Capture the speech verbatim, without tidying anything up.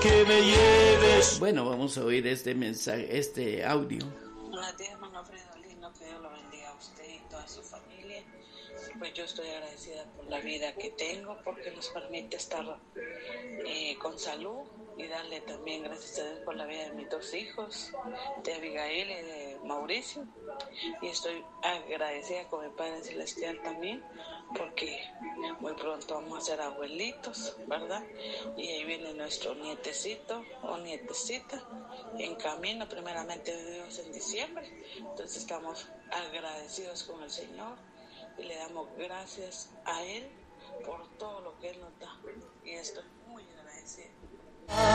que me lleves. Bueno, vamos a oír este mensaje, este audio. Buenos días, hermano Fredolino, que Dios lo bendiga a usted y toda su familia. Pues yo estoy agradecida por la vida que tengo, porque nos permite estar eh, con salud, y darle también gracias a Dios por la vida de mis dos hijos, de Abigail y de Mauricio. Y estoy agradecida con mi Padre Celestial también, porque muy pronto vamos a ser abuelitos, ¿verdad? Y ahí viene nuestro nietecito o nietecita en camino, primeramente de Dios, en diciembre. Entonces estamos agradecidos con el Señor y le damos gracias a Él por todo lo que Él nos da. Y estoy muy agradecida.